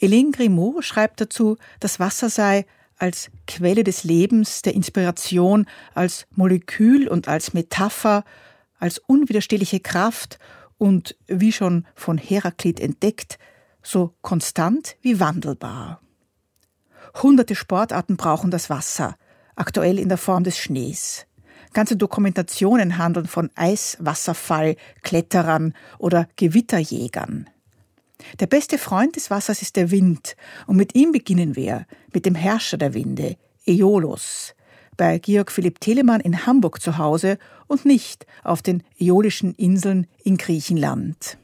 Hélène Grimaud schreibt dazu, das Wasser sei als Quelle des Lebens, der Inspiration, als Molekül und als Metapher, als unwiderstehliche Kraft und, wie schon von Heraklit entdeckt, so konstant wie wandelbar. Hunderte Sportarten brauchen das Wasser, aktuell in der Form des Schnees. Ganze Dokumentationen handeln von Eiswasserfall, Kletterern oder Gewitterjägern. Der beste Freund des Wassers ist der Wind, und mit ihm beginnen wir, mit dem Herrscher der Winde, Aeolus, bei Georg Philipp Telemann in Hamburg zu Hause und nicht auf den Äolischen Inseln in Griechenland.